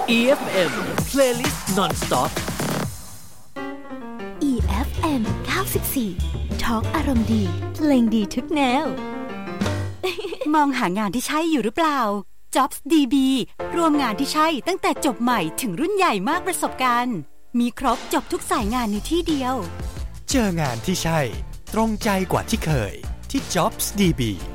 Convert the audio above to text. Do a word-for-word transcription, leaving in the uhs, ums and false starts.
อี เอฟ เอ็ม Playlist Non-Stop อี เอฟ เอ็ม เก้าสิบสี่ Talk อารมณ์ดีเพลงดีทุกแนว มองหางานที่ใช่อยู่หรือเปล่า Jobs ดี บี รวมงานที่ใช่ตั้งแต่จบใหม่ถึงรุ่นใหญ่มากประสบการณ์มีครบจบทุกสายงานในที่เดียวเจองานที่ใช่ตรงใจกว่าที่เคยที่ Jobs ดี บี